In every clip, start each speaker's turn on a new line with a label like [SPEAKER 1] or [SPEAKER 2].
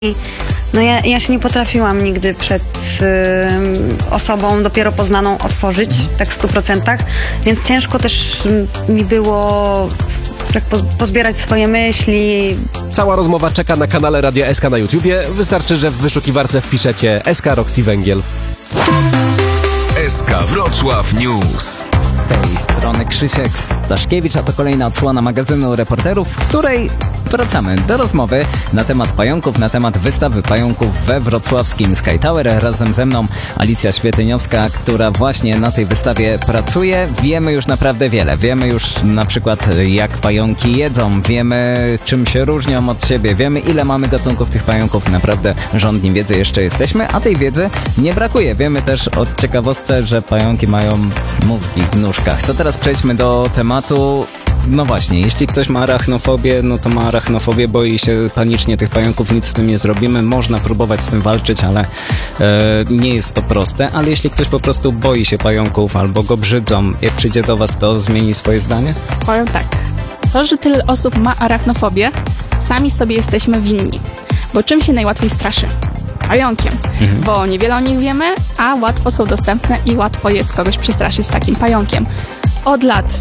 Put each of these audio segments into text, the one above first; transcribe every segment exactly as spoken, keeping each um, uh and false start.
[SPEAKER 1] No ja, ja się nie potrafiłam nigdy przed y, osobą dopiero poznaną otworzyć, tak w stu procentach, więc ciężko też mi było tak poz, pozbierać swoje myśli.
[SPEAKER 2] Cała rozmowa czeka na kanale Radia S K na YouTubie. Wystarczy, że w wyszukiwarce wpiszecie S K Roxy Węgiel.
[SPEAKER 3] S K Wrocław News.
[SPEAKER 4] Z tej strony Krzysiek Staszkiewicz, a to kolejna odsłona magazynu Reporterów, w której wracamy do rozmowy na temat pająków, na temat wystawy pająków we wrocławskim Sky Tower. Razem ze mną Alicja Świetyniowska, która właśnie na tej wystawie pracuje. Wiemy już naprawdę wiele. Wiemy już na przykład, jak pająki jedzą, wiemy, czym się różnią od siebie, wiemy, ile mamy gatunków tych pająków. Naprawdę żądni wiedzy jeszcze jesteśmy, a tej wiedzy nie brakuje. Wiemy też od ciekawostce, że pająki mają mózgi w nóżkach. To teraz przejdźmy do tematu. No właśnie, jeśli ktoś ma arachnofobię, no to ma arachnofobię, boi się panicznie tych pająków, nic z tym nie zrobimy. Można próbować z tym walczyć, ale e, nie jest to proste. Ale jeśli ktoś po prostu boi się pająków albo go brzydzą, jak przyjdzie do was, to zmieni swoje zdanie?
[SPEAKER 5] Powiem tak, to, że tyle osób ma arachnofobię, sami sobie jesteśmy winni. Bo czym się najłatwiej straszy? Pająkiem, mhm. bo niewiele o nich wiemy, a łatwo są dostępne i łatwo jest kogoś przestraszyć takim pająkiem. Od lat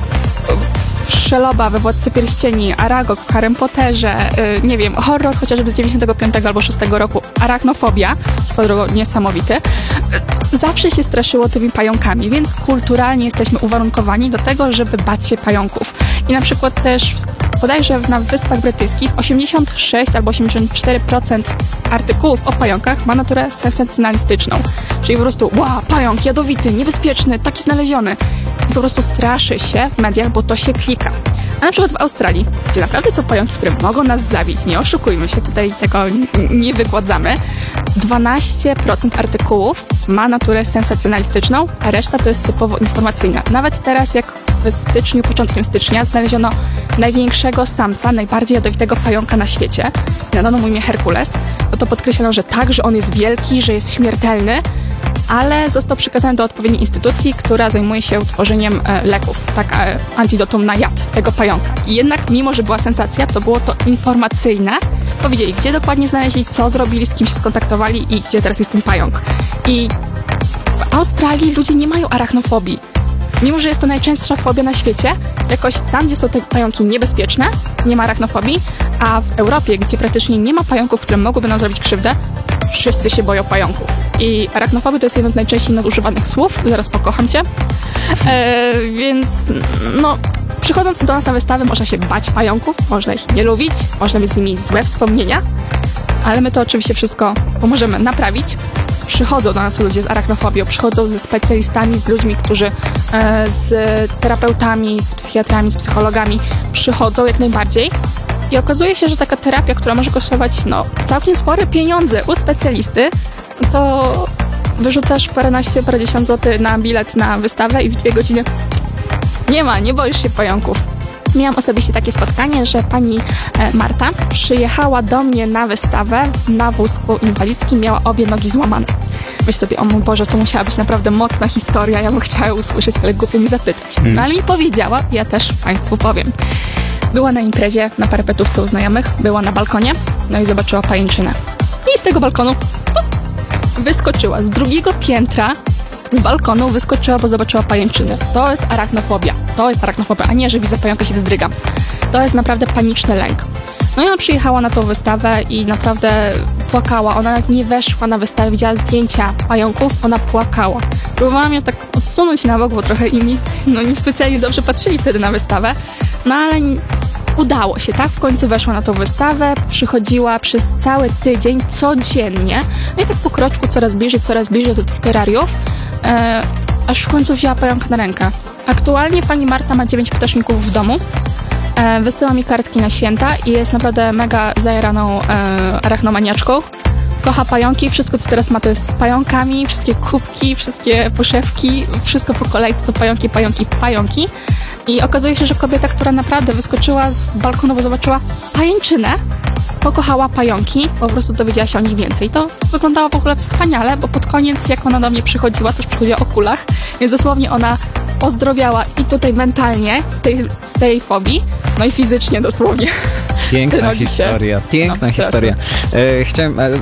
[SPEAKER 5] Szeloba we Władcy Pierścieni, Aragog w Harrym Potterze, yy, nie wiem, horror chociażby z dziewięćdziesiątego piątego albo szóstego roku, arachnofobia, swoją drogą niesamowity, yy, zawsze się straszyło tymi pająkami, więc kulturalnie jesteśmy uwarunkowani do tego, żeby bać się pająków. I na przykład też bodajże na Wyspach Brytyjskich osiemdziesiąt sześć albo osiemdziesiąt cztery procent artykułów o pająkach ma naturę sensacjonalistyczną. Czyli po prostu, wow, pająk jadowity, niebezpieczny, taki znaleziony. I po prostu straszy się w mediach, bo to się klika. A na przykład w Australii, gdzie naprawdę są pająki, które mogą nas zabić, nie oszukujmy się, tutaj tego nie wygładzamy, dwanaście procent artykułów ma naturę sensacjonalistyczną, a reszta to jest typowo informacyjna. Nawet teraz, jak w styczniu, początkiem stycznia znaleziono największego samca, najbardziej jadowitego pająka na świecie, nadano mu imię Herkules, no to podkreślono, że tak, że on jest wielki, że jest śmiertelny, ale został przekazany do odpowiedniej instytucji, która zajmuje się tworzeniem e, leków, tak, e, antidotum na jad tego pająka. I jednak, mimo że była sensacja, to było to informacyjne. Powiedzieli, gdzie dokładnie znaleźli, co zrobili, z kim się skontaktowali i gdzie teraz jest ten pająk. I w Australii ludzie nie mają arachnofobii. Mimo że jest to najczęstsza fobia na świecie, jakoś tam, gdzie są te pająki niebezpieczne, nie ma arachnofobii, a w Europie, gdzie praktycznie nie ma pająków, które mogłyby nam zrobić krzywdę, wszyscy się boją pająków. I arachnofobia to jest jedno z najczęściej nadużywanych słów. Zaraz pokocham cię. E, więc no, przychodząc do nas na wystawę, można się bać pająków, można ich nie lubić, można mieć z nimi złe wspomnienia, ale my to oczywiście wszystko pomożemy naprawić. Przychodzą do nas ludzie z arachnofobią, przychodzą ze specjalistami, z ludźmi, którzy e, z terapeutami, z psychiatrami, z psychologami przychodzą jak najbardziej. I okazuje się, że taka terapia, która może kosztować no, całkiem spore pieniądze u specjalisty, to wyrzucasz paręnaście, parędziesiąt złotych na bilet na wystawę i w dwie godziny nie ma, nie boisz się pająków. Miałam osobiście takie spotkanie, że pani e, Marta przyjechała do mnie na wystawę na wózku inwalidzkim, miała obie nogi złamane. Myślę sobie, o mój Boże, to musiała być naprawdę mocna historia, ja bym chciała usłyszeć, ale głupio mi zapytać. No ale mi powiedziała, ja też Państwu powiem. Była na imprezie, na parapetówce u znajomych, była na balkonie, no i zobaczyła pajęczynę. I z tego balkonu o, wyskoczyła. Z drugiego piętra z balkonu wyskoczyła, bo zobaczyła pajęczynę. To jest arachnofobia. To jest arachnofobia, a nie, że widzę pająka się wzdrygam. To jest naprawdę paniczny lęk. No i ona przyjechała na tą wystawę i naprawdę płakała. Ona nawet nie weszła na wystawę, widziała zdjęcia pająków, ona płakała. Próbowałam ją tak odsunąć na bok, bo trochę inni no niespecjalnie dobrze patrzyli wtedy na wystawę. No ale udało się, tak? W końcu weszła na tą wystawę, przychodziła przez cały tydzień, codziennie. No i tak po kroczku coraz bliżej, coraz bliżej do tych terrariów, e, aż w końcu wzięła pająka na rękę. Aktualnie pani Marta ma dziewięć ptaszników w domu. E, wysyła mi kartki na święta i jest naprawdę mega zajaraną e, arachnomaniaczką. Kocha pająki, wszystko co teraz ma to jest z pająkami, wszystkie kubki, wszystkie poszewki, wszystko po kolei to są pająki, pająki, pająki. I okazuje się, że kobieta, która naprawdę wyskoczyła z balkonu, bo zobaczyła pajęczynę, pokochała pająki, po prostu dowiedziała się o nich więcej. To wyglądało w ogóle wspaniale, bo pod koniec, jak ona do mnie przychodziła, to już przychodziła o kulach, więc dosłownie ona ozdrowiała i tutaj mentalnie z tej, z tej fobii, no i fizycznie dosłownie.
[SPEAKER 4] Piękna
[SPEAKER 5] Robi się.
[SPEAKER 4] historia, piękna
[SPEAKER 5] No,
[SPEAKER 4] historia. E, chciałem, e,